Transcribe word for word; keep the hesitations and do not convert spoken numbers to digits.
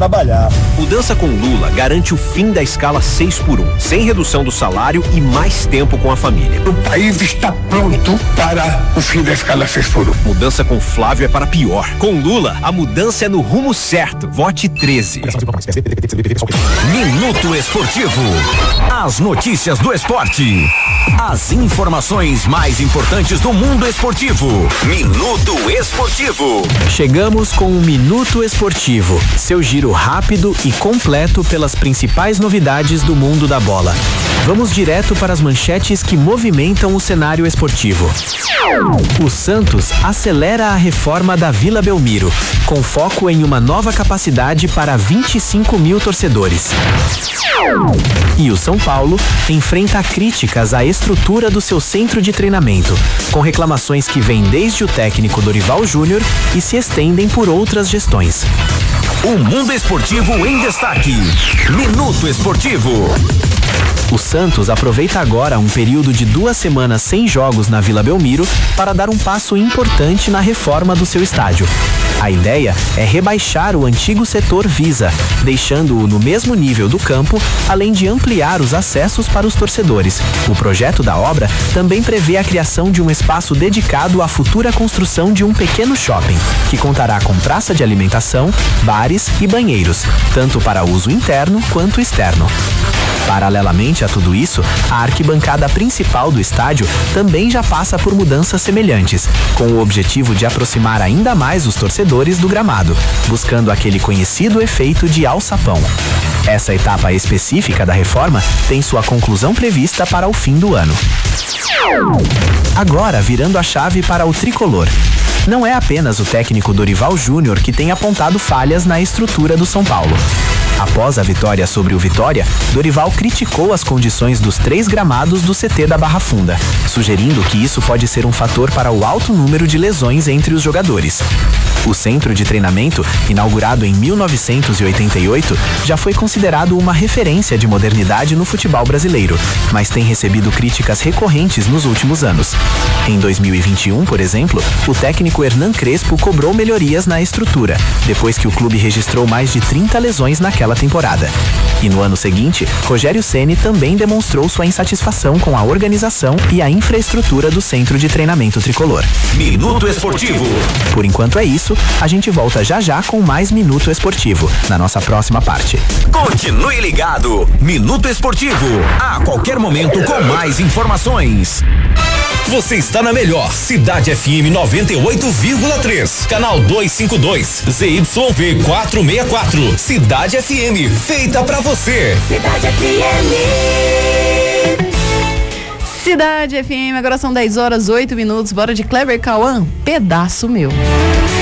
trabalhar. Mudança com Lula garante o fim da escala seis por um, sem redução do salário e mais tempo com a família. O país está pronto para o fim da escala seis por um. Mudança com Flávio é para pior. Com Lula, a mudança é no rumo certo. Vote treze. Minuto Esportivo. As notícias do esporte. As informações mais importantes do mundo esportivo. Minuto Esportivo. Chegamos com o Minuto Esportivo, seu giro rápido e completo pelas principais novidades do mundo da bola. Vamos direto para as manchetes que movimentam o cenário esportivo. O Santos acelera a reforma da Vila Belmiro, com foco em uma nova capacidade para vinte e cinco mil torcedores. E o São Paulo enfrenta críticas à estrutura do seu centro de treinamento, com reclamações que vêm desde o técnico Dorival Júnior e se estendem por outras gestões. O mundo esportivo em destaque. Minuto Esportivo. O Santos aproveita agora um período de duas semanas sem jogos na Vila Belmiro para dar um passo importante na reforma do seu estádio. A ideia é rebaixar o antigo setor Visa, deixando-o no mesmo nível do campo, além de ampliar os acessos para os torcedores. O projeto da obra também prevê a criação de um espaço dedicado à futura construção de um pequeno shopping, que contará com praça de alimentação, bares e banheiros, tanto para uso interno quanto externo. Paralelamente a tudo isso, a arquibancada principal do estádio também já passa por mudanças semelhantes, com o objetivo de aproximar ainda mais os torcedores do gramado, buscando aquele conhecido efeito de alçapão. Essa etapa específica da reforma tem sua conclusão prevista para o fim do ano. Agora, virando a chave para o tricolor. Não é apenas o técnico Dorival Júnior que tem apontado falhas na estrutura do São Paulo. Após a vitória sobre o Vitória, Dorival criticou as condições dos três gramados do C T da Barra Funda, sugerindo que isso pode ser um fator para o alto número de lesões entre os jogadores. O centro de treinamento, inaugurado em mil novecentos e oitenta e oito, já foi considerado uma referência de modernidade no futebol brasileiro, mas tem recebido críticas recorrentes nos últimos anos. Em dois mil e vinte e um, por exemplo, o técnico Hernan Crespo cobrou melhorias na estrutura, depois que o clube registrou mais de trinta lesões naquela temporada. E no ano seguinte, Rogério Ceni também demonstrou sua insatisfação com a organização e a infraestrutura do centro de treinamento tricolor. Minuto Esportivo. Por enquanto é isso, a gente volta já já com mais Minuto Esportivo, na nossa próxima parte. Continue ligado. Minuto Esportivo, a qualquer momento com mais informações. Você está na melhor Cidade F M noventa e oito vírgula três, canal duzentos e cinquenta e dois, Z Y V quatrocentos e sessenta e quatro. Cidade F M, feita pra você. Cidade F M. Cidade F M, agora são dez horas, oito minutos. Bora de Kleber Cauã, Pedaço Meu.